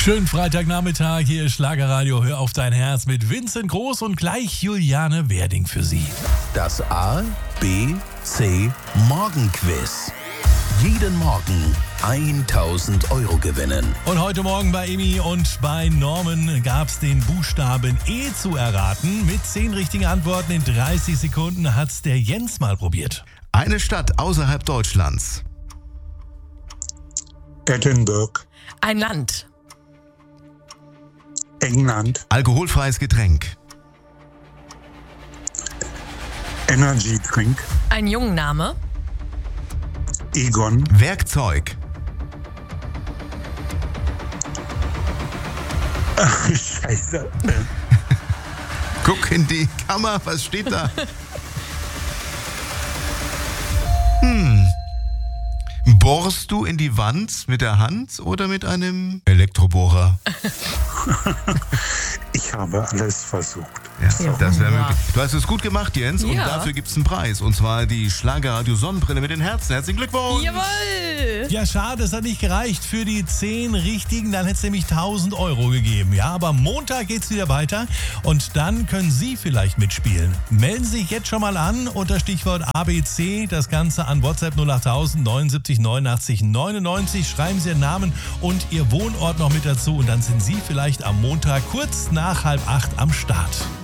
Schönen Freitagnachmittag, hier ist Schlagerradio, hör auf dein Herz mit Vincent Groß und gleich Juliane Werding für Sie. Das A, B, C Morgenquiz. Jeden Morgen 1.000 Euro gewinnen. Und heute Morgen bei Emmy und bei Norman gab es den Buchstaben E zu erraten. Mit 10 richtigen Antworten in 30 Sekunden hat's der Jens mal probiert. Eine Stadt außerhalb Deutschlands. Edinburgh, Ein Land. England, Alkoholfreies Getränk. Energy Drink, Ein Jungenname. Egon, Werkzeug. Scheiße, Guck in die Kamera, was steht da? Bohrst du in die Wand mit der Hand oder mit einem Elektrobohrer? ich habe alles versucht. Ja, das wäre möglich. Du hast es gut gemacht, Jens, und Ja. dafür gibt es einen Preis. Und zwar die Schlagerradio Sonnenbrille mit den Herzen. Herzlichen Glückwunsch! Jawohl! Ja, schade, es hat nicht gereicht für die 10 richtigen, dann hätte es nämlich 1.000 Euro gegeben. Ja, aber Montag geht's wieder weiter und dann können Sie vielleicht mitspielen. Melden Sie sich jetzt schon mal an unter Stichwort ABC, das Ganze an WhatsApp 08000 79 89 99. Schreiben Sie Ihren Namen und Ihr Wohnort noch mit dazu und dann sind Sie vielleicht am Montag kurz nach 7:30 am Start.